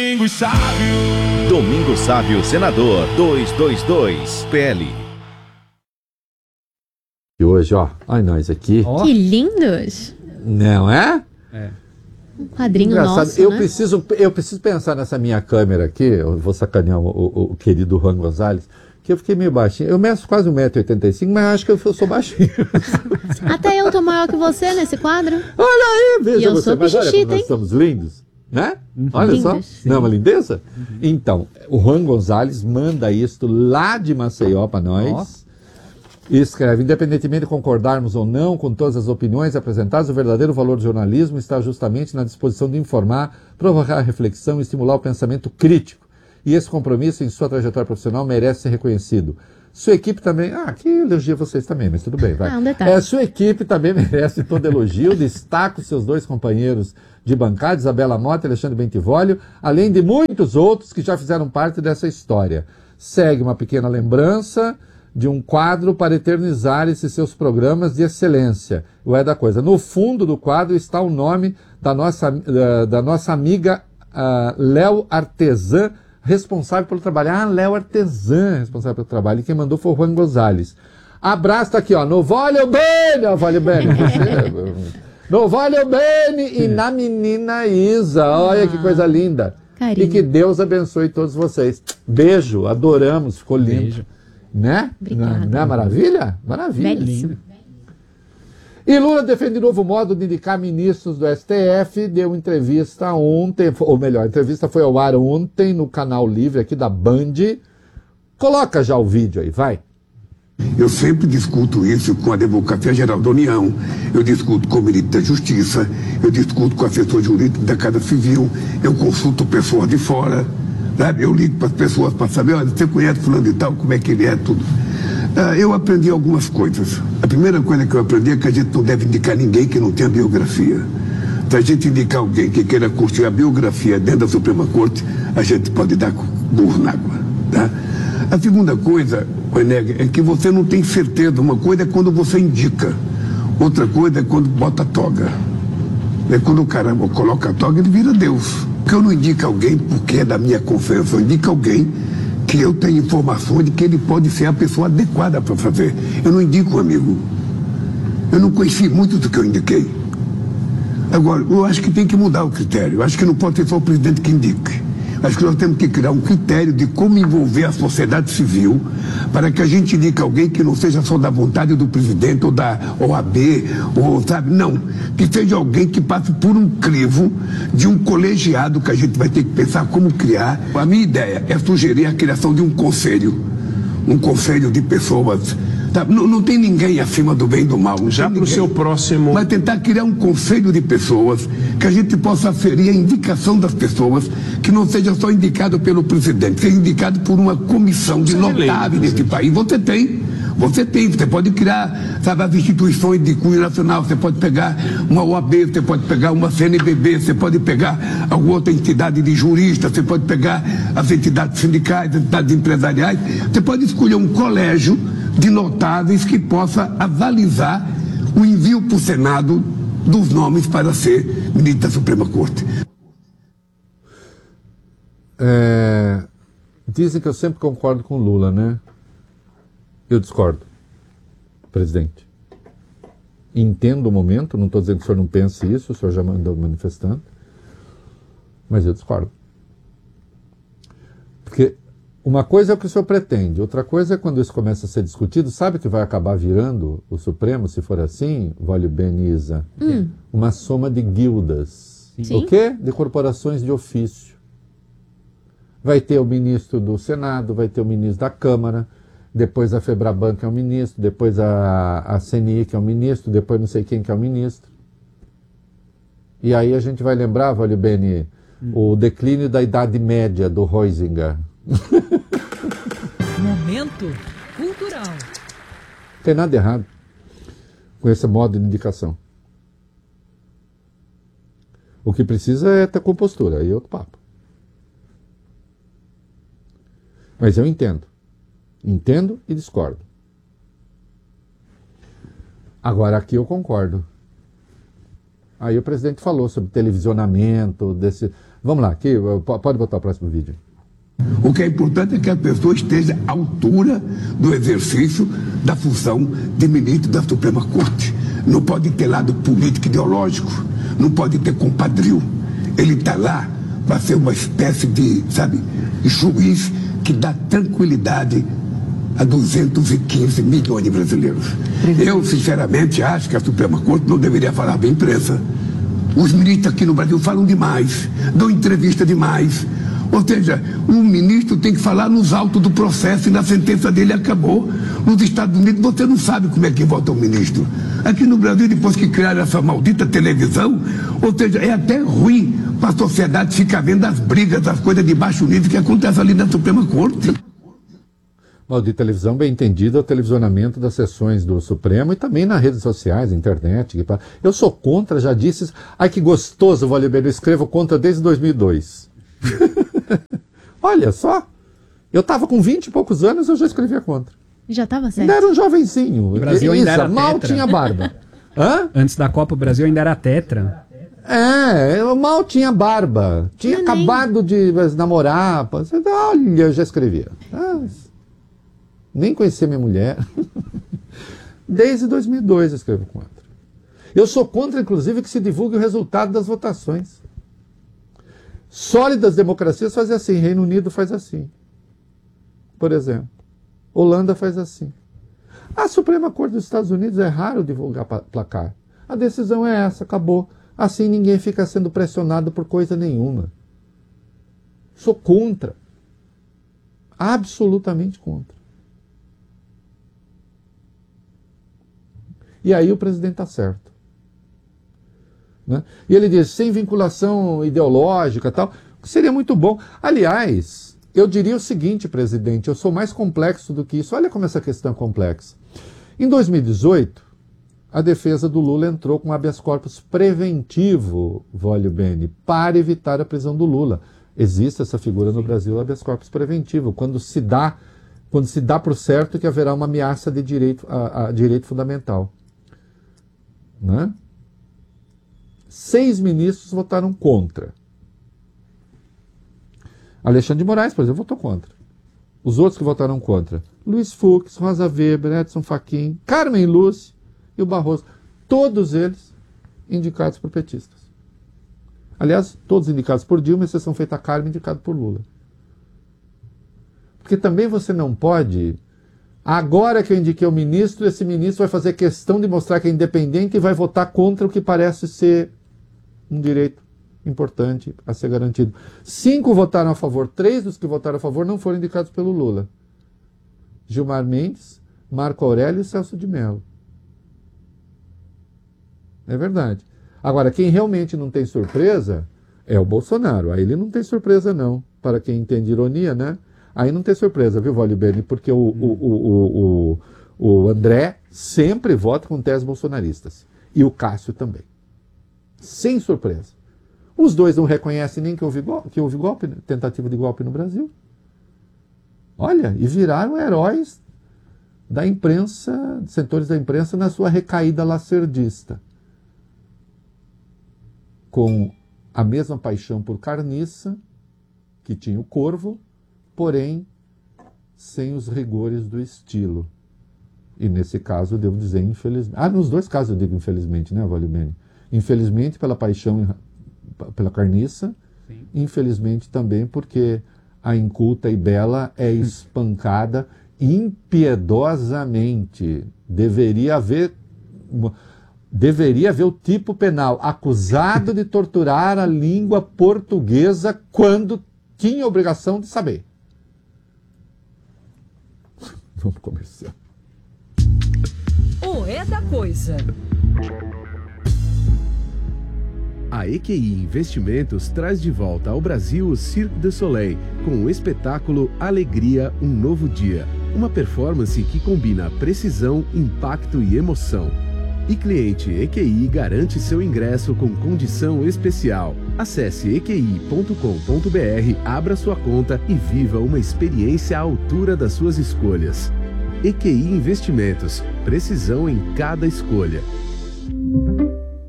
Domingos Sávio, senador 222, PL. E hoje, olha nós aqui. Que lindos! Não é? Um quadrinho Engraçado. nosso, eu né? preciso pensar nessa minha câmera aqui. Eu vou sacanear o querido Juan Gonzalez, que eu fiquei meio baixinho. Eu meço quase 1,85 m, mas acho que eu sou baixinho. Até eu tô maior que você nesse quadro. Olha aí, veja E eu você. sou Mas olha como pichichita, nós hein? estamos lindos, né? Olha só. Lindos. Não é uma lindeza? Então, o Juan Gonzalez manda isto lá de Maceió para nós. E escreve: independentemente de concordarmos ou não com todas as opiniões apresentadas, o verdadeiro valor do jornalismo está justamente na disposição de informar, provocar a reflexão e estimular o pensamento crítico. E esse compromisso em sua trajetória profissional merece ser reconhecido. Sua equipe também... aqui elogia vocês também, mas tudo bem, vai. Um detalhe. Sua equipe também merece todo elogio. Destaco seus dois companheiros de bancada, Isabela Mota e Alexandre Bentivolio, além de muitos outros que já fizeram parte dessa história. Segue uma pequena lembrança de um quadro para eternizar esses seus programas de excelência. O É da Coisa. No fundo do quadro está o nome da nossa amiga Léo Artesã, responsável pelo trabalho. Léo Artesã, responsável pelo trabalho. E quem mandou foi o Juan Gonzalez. Abraço, tá aqui, no Voglio Bene, Voglio Bene. No Voglio Bene e na menina Isa. Olha que coisa linda. Carinho. E que Deus abençoe todos vocês. Beijo, adoramos, ficou lindo. Beijo. Né? Obrigada. Não é maravilha? Maravilha. Belíssimo. E Lula defende novo modo de indicar ministros do STF, deu entrevista ontem, ou melhor, a entrevista foi ao ar ontem no canal Livre aqui da Band. Coloca já o vídeo aí, vai. Eu sempre discuto isso com a Advocacia Geral da União, eu discuto com o Ministro da Justiça, eu discuto com o assessor jurídico da Casa Civil, eu consulto pessoas de fora, sabe? Eu ligo para as pessoas para saber, olha, você conhece fulano e tal, como é que ele é, tudo. Eu aprendi algumas coisas. A primeira coisa que eu aprendi é que a gente não deve indicar ninguém que não tenha biografia. Se a gente indicar alguém que queira curtir a biografia dentro da Suprema Corte, a gente pode dar burro na água, tá? A segunda coisa, Eneg, é que você não tem certeza. Uma coisa é quando você indica, outra coisa é quando bota a toga. É quando o cara coloca a toga, ele vira Deus. Porque eu não indico alguém porque é da minha confiança, eu indico alguém que eu tenho informação de que ele pode ser a pessoa adequada para fazer. Eu não indico um amigo. Eu não conheci muito do que eu indiquei. Agora, eu acho que tem que mudar o critério. Eu acho que não pode ser só o presidente que indique. Acho que nós temos que criar um critério de como envolver a sociedade civil para que a gente indique alguém que não seja só da vontade do presidente ou da OAB, ou sabe, não. Que seja alguém que passe por um crivo de um colegiado que a gente vai ter que pensar como criar. A minha ideia é sugerir a criação de um conselho de pessoas. Sabe? Não tem ninguém acima do bem e do mal. Já para o seu próximo... Vai tentar criar um conselho de pessoas que a gente possa aferir a indicação das pessoas, que não seja só indicado pelo presidente, seja indicado por uma comissão de notáveis desse país. Você pode criar, sabe, as instituições de cunho nacional, você pode pegar uma OAB, você pode pegar uma CNBB, você pode pegar alguma outra entidade de juristas, você pode pegar as entidades sindicais, as entidades empresariais, você pode escolher um colégio de notáveis que possa avalizar o envio para o Senado dos nomes para ser ministro da Suprema Corte. Dizem que eu sempre concordo com Lula, né? Eu discordo, presidente. Entendo o momento, não estou dizendo que o senhor não pense isso, o senhor já mandou manifestando, mas eu discordo. Porque uma coisa é o que o senhor pretende, outra coisa é quando isso começa a ser discutido, sabe que vai acabar virando o Supremo, se for assim, Voglio Bene, Isa? Uma soma de guildas. Sim. O quê? De corporações de ofício. Vai ter o ministro do Senado, vai ter o ministro da Câmara, depois a Febraban, que é o ministro, depois a CNI, que é o ministro, depois não sei quem que é o ministro. E aí a gente vai lembrar, Voglio Bene, o declínio da Idade Média do Huizinga. Momento cultural. Não tem nada errado com esse modo de indicação. O que precisa é ter compostura, aí é outro papo. Mas eu entendo. Entendo e discordo. Agora aqui eu concordo. Aí o presidente falou sobre televisionamento, desse... Vamos lá, aqui, pode botar o próximo vídeo. O que é importante é que a pessoa esteja à altura do exercício da função de ministro da Suprema Corte. Não pode ter lado político ideológico, não pode ter compadrio. Ele está lá para ser uma espécie de, juiz que dá tranquilidade a 215 milhões de brasileiros. Eu, sinceramente, acho que a Suprema Corte não deveria falar para a imprensa. Os ministros aqui no Brasil falam demais, dão entrevista demais. Ou seja, um ministro tem que falar nos autos do processo e na sentença dele acabou. Nos Estados Unidos você não sabe como é que vota o ministro. Aqui no Brasil, depois que criaram essa maldita televisão, ou seja, é até ruim para a sociedade ficar vendo as brigas, as coisas de baixo nível que acontecem ali na Suprema Corte. De televisão, bem entendido, é o televisionamento das sessões do Supremo e também nas redes sociais, internet. Eu sou contra, já disse. Ai, que gostoso, Volibeiro, eu escrevo contra desde 2002. Olha só, eu estava com 20 e poucos anos, eu já escrevia contra. Já estava certo. Ainda era um jovencinho. O Brasil ainda era mal tetra. tinha barba. Hã? Antes da Copa, o Brasil ainda era tetra. Eu mal tinha barba. Tinha acabado de namorar. Olha, eu já escrevia. Nem conhecia minha mulher. Desde 2002 eu escrevo contra. Eu sou contra, inclusive, que se divulgue o resultado das votações. Sólidas democracias fazem assim. Reino Unido faz assim. Por exemplo. Holanda faz assim. A Suprema Corte dos Estados Unidos é raro divulgar placar. A decisão é essa, acabou. Assim ninguém fica sendo pressionado por coisa nenhuma. Sou contra. Absolutamente contra. E aí o presidente está certo. Né? E ele diz, sem vinculação ideológica e tal, seria muito bom. Aliás, eu diria o seguinte, presidente, eu sou mais complexo do que isso. Olha como essa questão é complexa. Em 2018, a defesa do Lula entrou com habeas corpus preventivo, Vólio Bene, para evitar a prisão do Lula. Existe essa figura no Brasil, habeas corpus preventivo, quando se dá por certo que haverá uma ameaça de direito, a direito fundamental. Né? 6 ministros votaram contra. Alexandre de Moraes, por exemplo, votou contra. Os outros que votaram contra, Luiz Fux, Rosa Weber, Edson Fachin, Carmen Lúcia e o Barroso, todos eles indicados por petistas. Aliás, todos indicados por Dilma, exceção feita a Carmen, indicado por Lula. Porque também você não pode, agora que eu indiquei o ministro, esse ministro vai fazer questão de mostrar que é independente e vai votar contra o que parece ser um direito importante a ser garantido. 5 votaram a favor, 3 dos que votaram a favor não foram indicados pelo Lula. Gilmar Mendes, Marco Aurélio e Celso de Mello. É verdade. Agora, quem realmente não tem surpresa é o Bolsonaro. Aí ele não tem surpresa não, para quem entende ironia, né? Aí não tem surpresa, viu, Vólio Bene? Porque o André sempre vota com teses bolsonaristas. E o Cássio também. Sem surpresa. Os dois não reconhecem nem que houve golpe, tentativa de golpe no Brasil. Olha, e viraram heróis da imprensa, setores da imprensa, na sua recaída lacerdista. Com a mesma paixão por carniça que tinha o Corvo, porém sem os rigores do estilo. E nesse caso, eu devo dizer, infelizmente... nos dois casos eu digo infelizmente, né, Vólio Bene? Infelizmente pela paixão pela carniça, sim. Infelizmente também porque a inculta e bela é espancada impiedosamente. Deveria haver o tipo penal, acusado de torturar a língua portuguesa quando tinha obrigação de saber. Vamos começar. O É da Coisa. A EQI Investimentos traz de volta ao Brasil o Cirque du Soleil, com o espetáculo Alegria, um Novo Dia. Uma performance que combina precisão, impacto e emoção. E cliente EQI garante seu ingresso com condição especial. Acesse equi.com.br, abra sua conta e viva uma experiência à altura das suas escolhas. EQI Investimentos, precisão em cada escolha.